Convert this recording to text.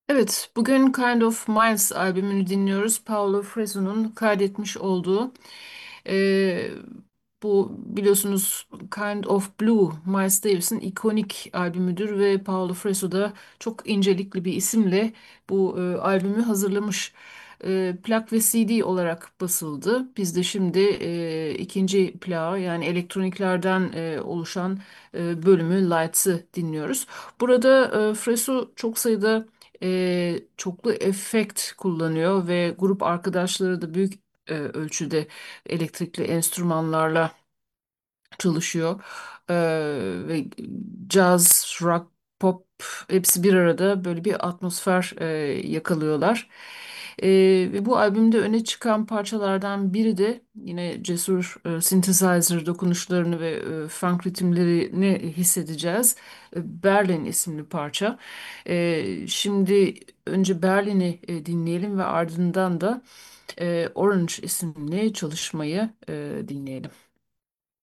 Evet, bugün Kind of Miles albümünü dinliyoruz. Paulo Freso'nun kaydetmiş olduğu. Ee, Bu biliyorsunuz Kind of Blue, Miles Davis'in ikonik albümüdür ve Paulo Freso da çok incelikli bir isimle bu albümü hazırlamış. Plak ve CD olarak basıldı. Biz de şimdi ikinci plağı yani elektroniklerden oluşan bölümü Lights'ı dinliyoruz. Burada Freso çok sayıda çoklu efekt kullanıyor ve grup arkadaşları da büyük ölçüde elektrikli enstrümanlarla çalışıyor. Ve caz, rock, pop hepsi bir arada böyle bir atmosfer yakalıyorlar. Ve bu albümde öne çıkan parçalardan biri de yine cesur synthesizer dokunuşlarını ve funk ritimlerini hissedeceğiz. Berlin isimli parça. Şimdi önce Berlin'i dinleyelim ve ardından da Orange isimli çalışmayı dinleyelim.